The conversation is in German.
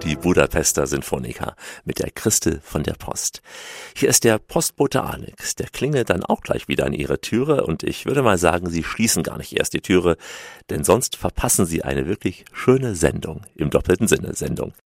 die Budapester Sinfoniker mit der Christel von der Post. Hier ist der Postbote Alex, der klingelt dann auch gleich wieder an Ihre Türe und ich würde mal sagen, Sie schließen gar nicht erst die Türe, denn sonst verpassen Sie eine wirklich schöne Sendung, im doppelten Sinne Sendung.